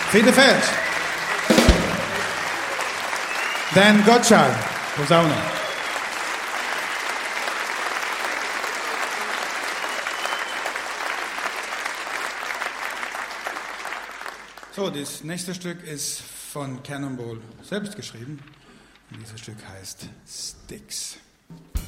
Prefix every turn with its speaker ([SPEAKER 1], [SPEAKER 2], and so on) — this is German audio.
[SPEAKER 1] Fedefeld. Dan Gottschall, Posaune. So, das nächste Stück ist von Cannonball selbst geschrieben. Und dieses Stück heißt Styx.